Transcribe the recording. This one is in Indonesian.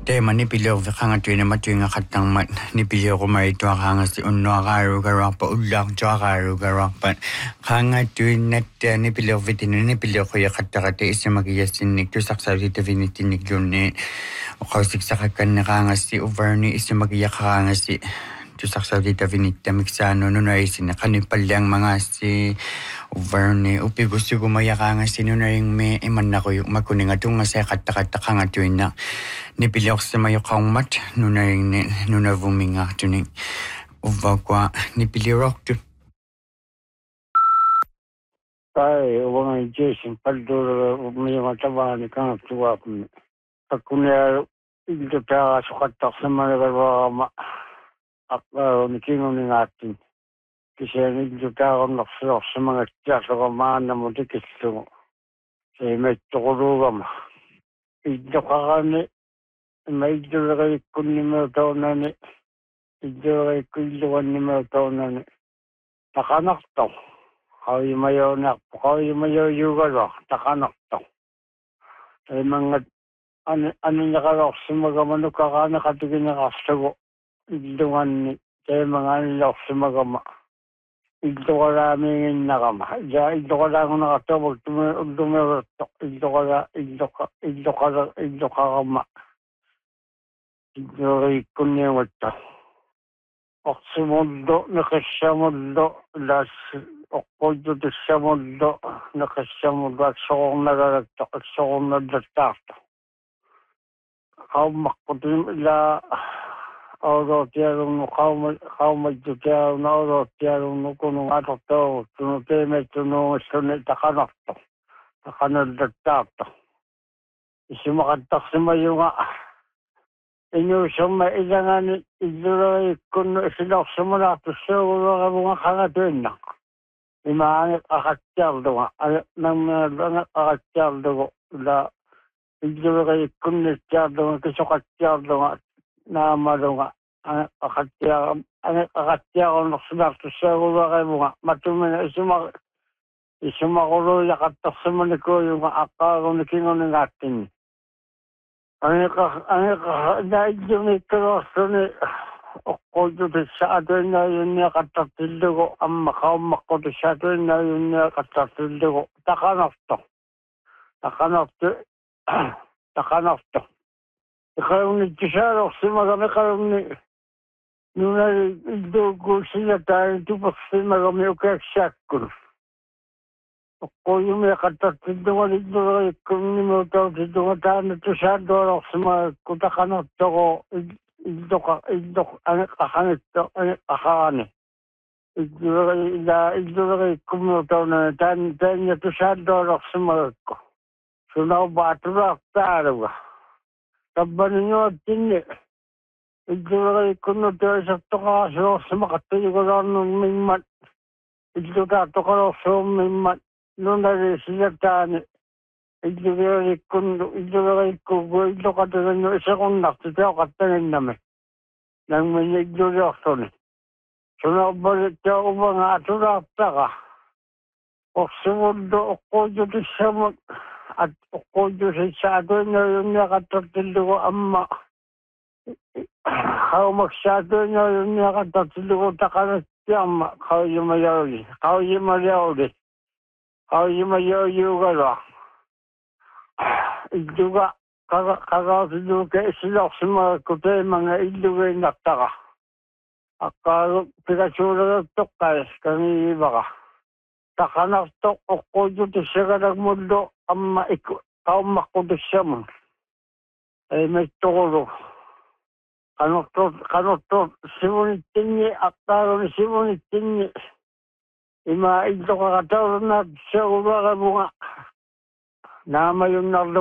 Tema ni pilio kanga tuina matuinga katang mat ni pilio ko mai tua kanga si unno agaru garapa ulak tua agaru garapa kanga tuina ni pilio vitin ni pilio ko ya katakate isimagi yasinik tu saksa vita vinitinik jone o kausik sakakan kanga si uverni isimagi ya kanga si tu saksa vita vinita miksano nunay sinakani palyang mga si uverni upi gusto gumaya kanga si nunay me iman na ko yung makuning atong nga sa katakata kanga tuina ni pilok sa mayo kaumat nuna vuminga tuning uvakwa ni pilirok tu. Ay, wang Jason paldo may mataba ni kang tuwa ko. Ako niya ito ta sukatak sa mga garwa ni kingo ni natin. Kasi ito ta ako naksulok sa mga tiyaso ka maan na mo dikit mo. Say may tukurugam. Ito ka kani may ito kay kunin mo tao na ni. Ito kay kuliwan ni mo tao na ni. Nakanak to. Kau mayo juga loh, takanak to. Mga ano niya kalok sa mga manuka ka nakatigin niya kasago. Idungan ni kaya mga nilok sa mga ito ka raming nakama. Ito ka lang nakatawag dumirot. Ito ka kama. Ito ikon niya wata. Sa mundo, nakasya mundo, las okkoyo de sa mundo, nakasya mundo, at sokong nalalagtak, at sokong nadatakto. Kau makutim ila, oro tiyarong no, kau magdutiyarong na oro tiyarong no, kunong atok to, tunutime, tunong sunit, takanakto, takanadatakto. Isimakantak sa mayo nga, inyo sa mailangan iduray kung sila sa mga tuso mga kangatun na. Imaangit akatyal doon. Nang mga akatyal doon na iduray kung natyal doon kasi akatyal doon na doon akatyal kung sila tuso mga matumin na isumakulo yakatak sa maniko yung akaro na kingon ng atin. Ang naidyo karoso ni ako sa atin na yun niya katatildo ko ang makaumak ko sa atin na yun niya katatildo ko. Takanap to. Ikaw ni Tisaro, si magami kayo ni nung naidyo ko siya tayo tupak si magami ukaksak ko. Ako yung may katatildo ko nito kung nimuto dito nga tayo nito sa dorok sa mga kutakanot ko idok ang kakanit to ang kakani. Idok kumuto na tayo nito sa dorok sa mga ko. Sunaw ba turak tayo ba? Taban ninyo at tini. Idok kumuto sa toka sa makatuyo ko lang nung may mat. Idok ka toka sa may mat. Noon na siya tayo, ito ka doon yung isa kong nakita ko katingin namin. Nang minigduryoso ni. So nabalik siya ko mga aturapta ka. O sumundo ako dito siya at ako dito siya doon na yung nakatatildo ko ama. Kau magsado na yung nakatatildo ko takanas siya ama. Kau yung mayauli. Kau yung gala. Iduga kagasidu ke silok sama kote mga iduga naktaka. Akalo pikasura tokkay kami baka. Takanak tok ako dito siya mundo amma kau makudo siya mo. Ay may tokoro. Kanot simunitingi akaro ni simunitingi. Ima ito kakatawag na siya uwa ka bunga. Nama yung nardo